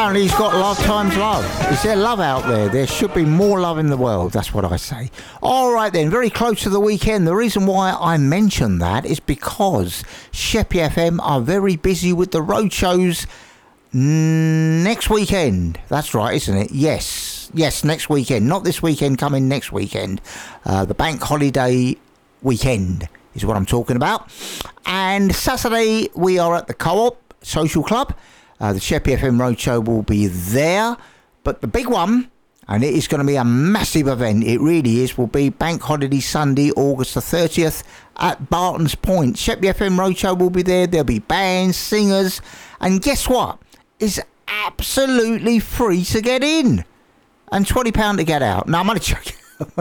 Apparently he's got love times love. Is there love out there? There should be more love in the world. That's what I say. All right then, very close to the weekend. The reason why I mention that is because Sheppey FM are very busy with the road shows next weekend. That's right, isn't it? Yes, next weekend. Not this weekend, coming next weekend. The bank holiday weekend is what I'm talking about. And Saturday we are at the Co-op Social Club. The Sheppey FM Roadshow will be there. But the big one, and it is going to be a massive event, it really is, will be Bank Holiday Sunday, August the 30th at Barton's Point. Sheppey FM Roadshow will be there. There'll be bands, singers. And guess what? It's absolutely free to get in. And £20 to get out. No, I'm only joking.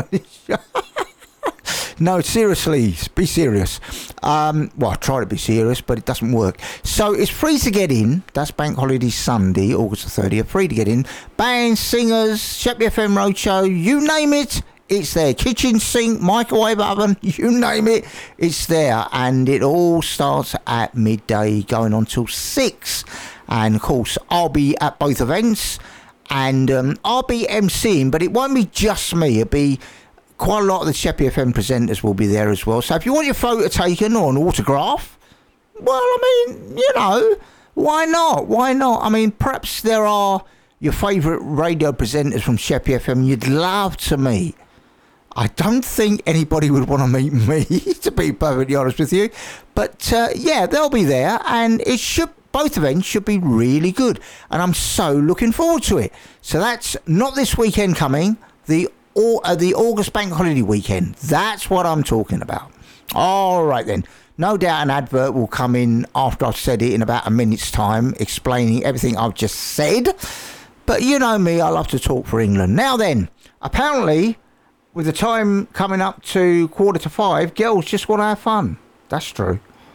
No, seriously, be serious. Well, I try to be serious, but it doesn't work. So it's free to get in. That's Bank Holiday Sunday, August the 30th. Free to get in. Bands, singers, Sheppey FM Roadshow, you name it, it's there. Kitchen sink, microwave oven, you name it, it's there. And it all starts at midday, going on till 6. And, of course, I'll be at both events. And I'll be emceeing, but it won't be just me. It'll be quite a lot of the Sheppey FM presenters will be there as well. So if you want your photo taken or an autograph, well, I mean, you know, why not? Why not? I mean, perhaps there are your favourite radio presenters from Sheppey FM you'd love to meet. I don't think anybody would want to meet me, to be perfectly honest with you. But, yeah, they'll be there, and both events should be really good. And I'm so looking forward to it. So that's not this weekend coming, the August Bank Holiday weekend. That's what I'm talking about. All right then. No doubt an advert will come in after I've said it in about a minute's time, explaining everything I've just said. But you know me, I love to talk for England. Now then, apparently, with the time coming up to 4:45, girls just want to have fun. That's true.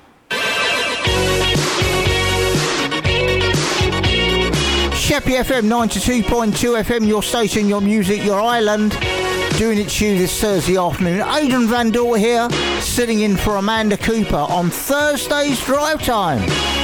Sheppey FM 92.2 FM, your station, your music, your island. Doing it to you this Thursday afternoon. Aidan Van Door here, sitting in for Amanda Cooper on Thursday's Drive Time.